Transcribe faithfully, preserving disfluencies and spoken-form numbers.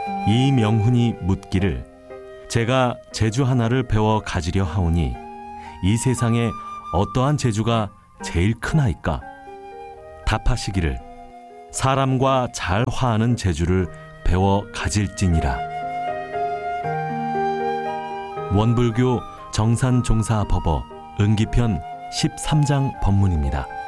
이명훈이 묻기를 제가 재주 하나를 배워 가지려 하오니 이 세상에 어떠한 재주가 제일 크나이까? 답하시기를 사람과 잘 화하는 재주를 배워 가질지니라. 원불교 정산종사법어 은기편 십삼 장 법문입니다.